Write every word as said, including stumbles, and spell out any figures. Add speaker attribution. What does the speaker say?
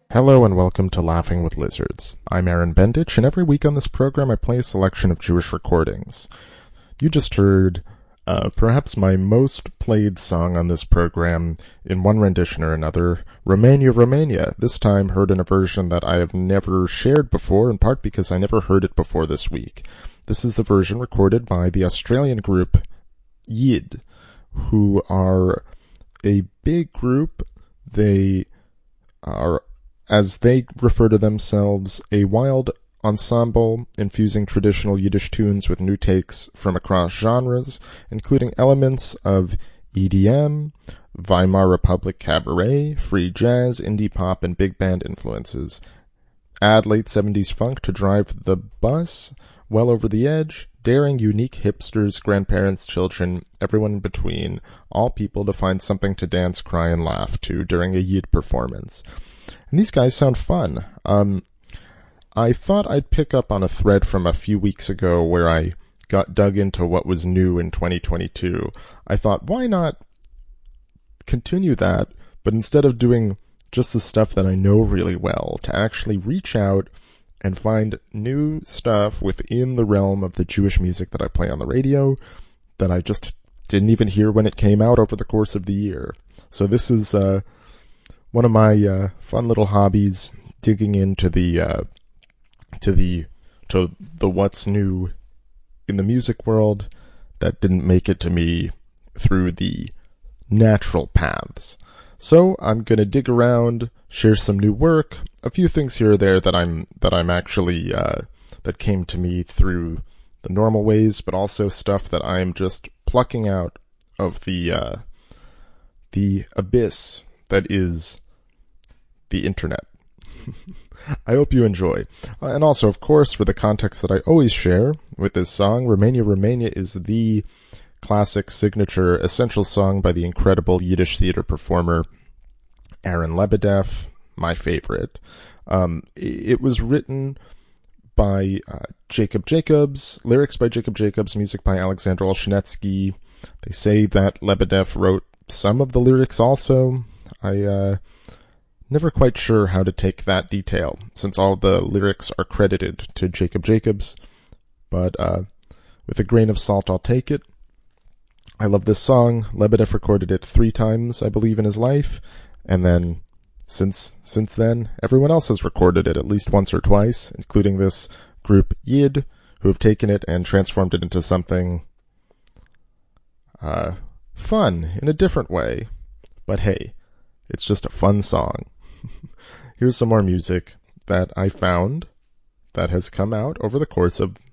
Speaker 1: Hello and welcome to Laughing with Lizards. I'm Aaron Bendich, and every week on this program I play a selection of Jewish recordings. You just heard uh, perhaps my most played song on this program in one rendition or another, Romania, Romania, this time heard in a version that I have never shared before, in part because I never heard it before this week. This is the version recorded by the Australian group Yid, who are a big group. They are, as they refer to themselves, a wild ensemble infusing traditional Yiddish tunes with new takes from across genres, including elements of E D M, Weimar Republic cabaret, free jazz, indie pop, and big band influences. Add late seventies funk to drive the bus well over the edge, daring, unique hipsters, grandparents, children, everyone in between, all people to find something to dance, cry, and laugh to during a Yid performance. And these guys sound fun. Um, I thought I'd pick up on a thread from a few weeks ago where I got dug into what was new in twenty twenty-two. I thought, why not continue that, but instead of doing just the stuff that I know really well, to actually reach out and find new stuff within the realm of the Jewish music that I play on the radio that I just didn't even hear when it came out over the course of the year. So this is uh, one of my uh, fun little hobbies, digging into the uh, to the to the what's new in the music world that didn't make it to me through the natural paths. So I'm gonna dig around, share some new work, a few things here or there that I'm that I'm actually uh, that came to me through the normal ways, but also stuff that I'm just plucking out of the uh, the abyss that is the internet. I hope you enjoy. Uh, and also, of course, for the context that I always share with this song, Romania, Romania is the classic, signature, essential song by the incredible Yiddish theater performer Aaron Lebedeff, my favorite. Um, it was written by uh, Jacob Jacobs, lyrics by Jacob Jacobs, music by Alexander Olshanetsky. They say that Lebedeff wrote some of the lyrics also. I, uh, never quite sure how to take that detail, since all the lyrics are credited to Jacob Jacobs, but uh, with a grain of salt I'll take it. I love this song. Lebedeff recorded it three times, I believe, in his life, and then since since then, everyone else has recorded it at least once or twice, including this group Yid, who have taken it and transformed it into something uh, fun in a different way. But hey, it's just a fun song. Here's some more music that I found that has come out over the course of